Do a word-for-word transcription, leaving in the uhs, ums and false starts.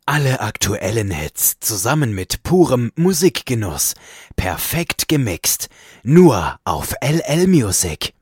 Alle aktuellen Hits zusammen mit purem Musikgenuss. Perfekt gemixt. Nur auf L L Music.